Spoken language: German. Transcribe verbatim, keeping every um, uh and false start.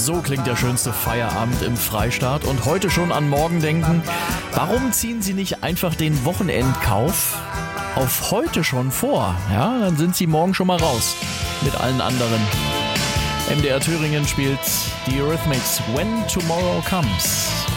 So klingt der schönste Feierabend im Freistaat und heute schon an morgen denken. Warum ziehen Sie nicht einfach den Wochenendkauf auf heute schon vor? Ja, dann sind Sie morgen schon mal raus mit allen anderen. M D R Thüringen spielt die Eurythmics When Tomorrow Comes.